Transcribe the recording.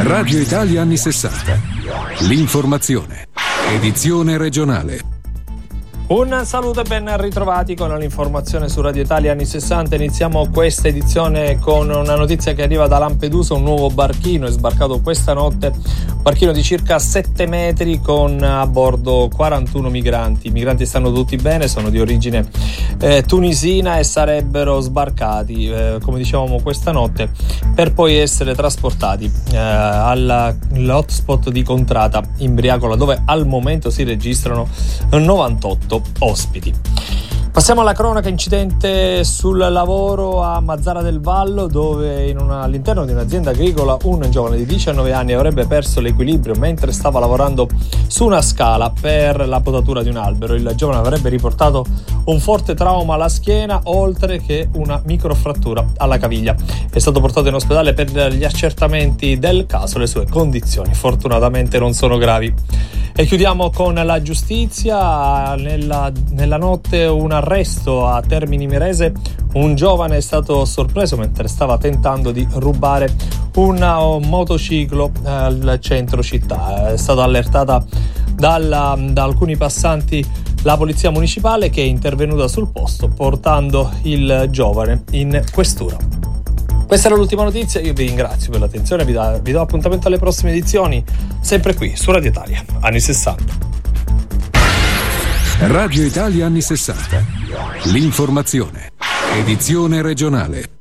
Radio Italia anni 60. L'informazione. Edizione regionale. Un saluto e ben ritrovati con l'informazione su Radio Italia anni 60. Iniziamo questa edizione con una notizia che arriva da Lampedusa. Un nuovo barchino è sbarcato questa notte, un barchino di circa 7 metri con a bordo 41 migranti. I migranti stanno tutti bene, sono di origine tunisina e sarebbero sbarcati, come dicevamo, questa notte per poi essere trasportati all'hotspot di Contrata in Briacola, dove al momento si registrano 98 ospiti. Passiamo alla cronaca. Incidente sul lavoro a Mazzara del Vallo, dove all'interno di un'azienda agricola un giovane di 19 anni avrebbe perso l'equilibrio mentre stava lavorando su una scala per la potatura di un albero. Il giovane avrebbe riportato un forte trauma alla schiena, oltre che una microfrattura alla caviglia. È stato portato in ospedale per gli accertamenti del caso. Le sue condizioni fortunatamente non sono gravi. E chiudiamo con la giustizia. Nella notte un arresto a Termini Imerese. Un giovane è stato sorpreso mentre stava tentando di rubare un motociclo al centro città. È stata allertata da alcuni passanti la polizia municipale, che è intervenuta sul posto portando il giovane in questura. Questa era l'ultima notizia. Io vi ringrazio per l'attenzione, vi do appuntamento alle prossime edizioni, sempre qui su Radio Italia anni 60. Radio Italia anni 60. L'informazione. Edizione regionale.